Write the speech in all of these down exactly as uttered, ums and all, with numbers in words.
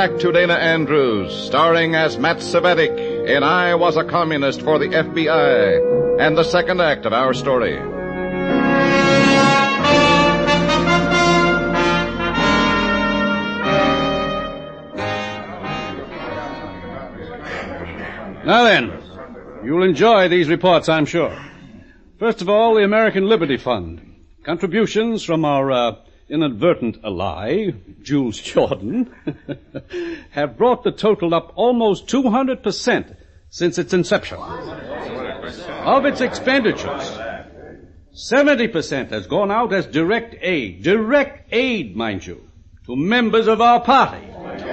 Back to Dana Andrews, starring as Matt Cvetic in I Was a Communist for the F B I, and the second act of our story. Now then, you'll enjoy these reports, I'm sure. First of all, the American Liberty Fund. Contributions from our uh, inadvertent ally, Jules Jordan, have brought the total up almost two hundred percent since its inception. Of its expenditures, seventy percent has gone out as direct aid, direct aid, mind you, to members of our party.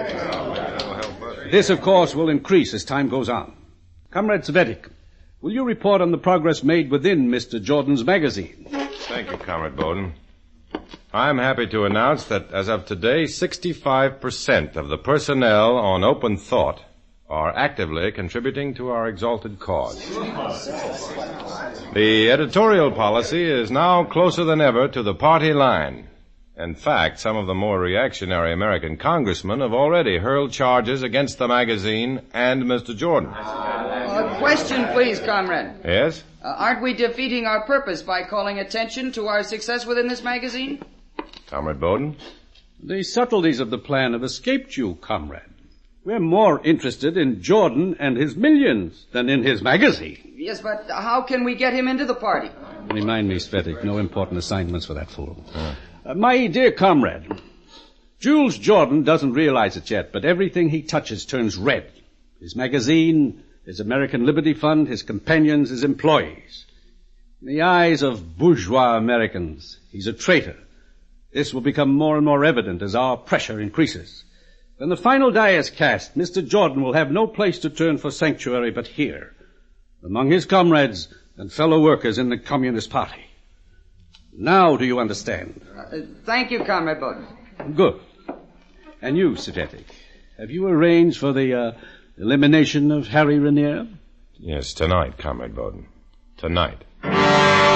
This, of course, will increase as time goes on. Comrade Cvetic, will you report on the progress made within Mister Jordan's magazine? Thank you, Comrade Bowden. I'm happy to announce that as of today, sixty-five percent of the personnel on Open Thought are actively contributing to our exalted cause. The editorial policy is now closer than ever to the party line. In fact, some of the more reactionary American congressmen have already hurled charges against the magazine and Mister Jordan. A question, please, comrade. Yes? Uh, aren't we defeating our purpose by calling attention to our success within this magazine? Comrade Bowden? The subtleties of the plan have escaped you, comrade. We're more interested in Jordan and his millions than in his magazine. Yes, but how can we get him into the party? Remind me, Cvetic, no important assignments for that fool. Uh. Uh, my dear comrade, Jules Jordan doesn't realize it yet, but everything he touches turns red. His magazine, his American Liberty Fund, his companions, his employees. In the eyes of bourgeois Americans, he's a traitor. This will become more and more evident as our pressure increases. When the final die is cast, Mister Jordan will have no place to turn for sanctuary but here, among his comrades and fellow workers in the Communist Party. Now do you understand? Uh, thank you, Comrade Bowden. Good. And you, Cvetic, have you arranged for the uh, elimination of Harry Raniere? Yes, tonight, Comrade Bowden. Tonight.